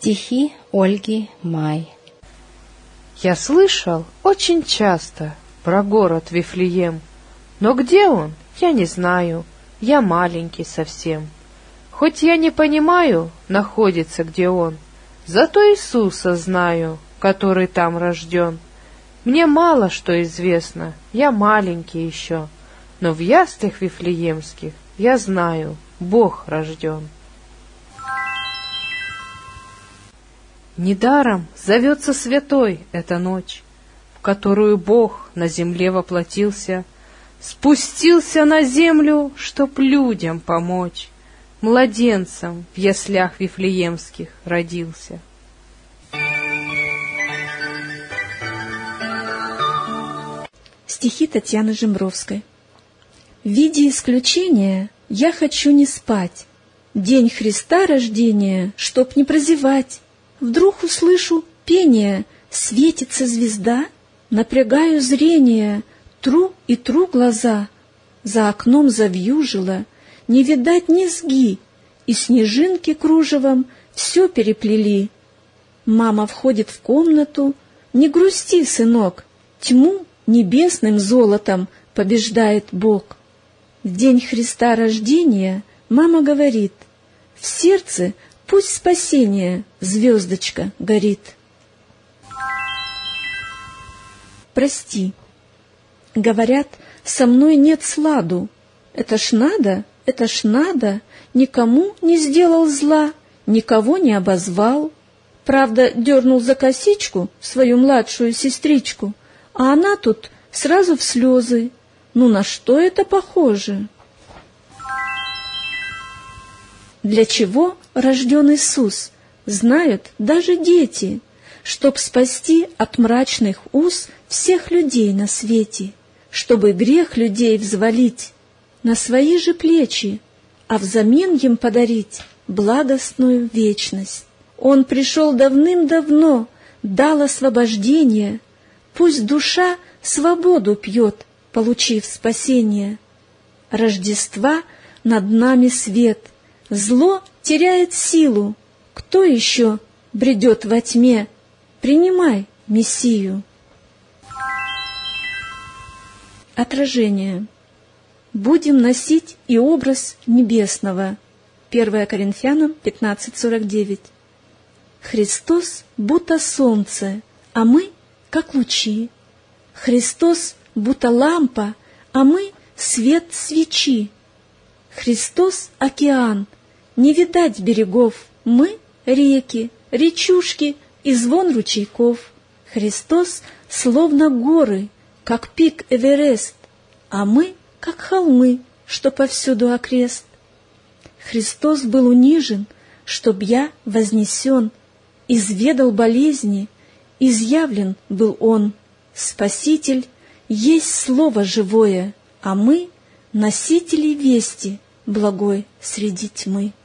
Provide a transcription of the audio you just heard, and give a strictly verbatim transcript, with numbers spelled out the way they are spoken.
Стихи Ольги Май. Я слышал очень часто про город Вифлеем, но где он, я не знаю, я маленький совсем. Хоть я не понимаю, находится где он, зато Иисуса знаю, который там рожден. Мне мало что известно, я маленький еще, но в яслях вифлеемских я знаю, Бог рожден. Недаром зовется святой эта ночь, в которую Бог на земле воплотился, спустился на землю, чтоб людям помочь, младенцем в яслях вифлеемских родился. Стихи Татьяны Жембровской. В виде исключения я хочу не спать, день Христа рождения, чтоб не прозевать. Вдруг услышу пение, светится звезда, напрягаю зрение, тру и тру глаза. За окном завьюжило, не видать низги, и снежинки кружевом все переплели. Мама входит в комнату, не грусти, сынок, тьму небесным золотом побеждает Бог. В день Христа рождения мама говорит, в сердце пусть спасение, звездочка, горит. Прости. Говорят, со мной нет сладу. Это ж надо, это ж надо, никому не сделал зла, никого не обозвал. Правда, дернул за косичку свою младшую сестричку, а она тут сразу в слезы. Ну на что это похоже? Для чего рожден Иисус, знают даже дети, чтоб спасти от мрачных уз всех людей на свете, чтобы грех людей взвалить на свои же плечи, а взамен им подарить благостную вечность. Он пришел давным-давно, дал освобождение, пусть душа свободу пьет, получив спасение. Рождества над нами свет, зло теряет силу. Кто еще бредет во тьме? Принимай Мессию. Отражение. Будем носить и образ небесного. первое Коринфянам пятнадцать сорок девять. Христос будто солнце, а мы как лучи. Христос будто лампа, а мы свет свечи. Христос — океан, не видать берегов, мы — реки, речушки и звон ручейков. Христос словно горы, как пик Эверест, а мы — как холмы, что повсюду окрест. Христос был унижен, чтоб я вознесен, изведал болезни, изъявлен был Он. Спаситель есть слово живое, а мы — носители вести благой среди тьмы.